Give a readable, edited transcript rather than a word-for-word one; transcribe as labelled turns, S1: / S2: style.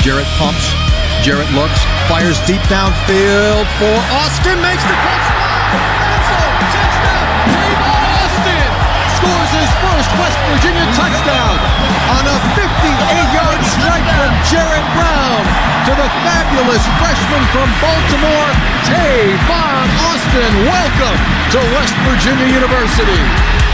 S1: Jarrett pumps. Jarrett looks. Fires deep downfield for Austin. Makes the catch. Touchdown. Tavon Austin scores his first West Virginia touchdown on a 58-yard strike from Jarrett Brown to the fabulous freshman from Baltimore, Tavon Austin. Welcome to West Virginia University.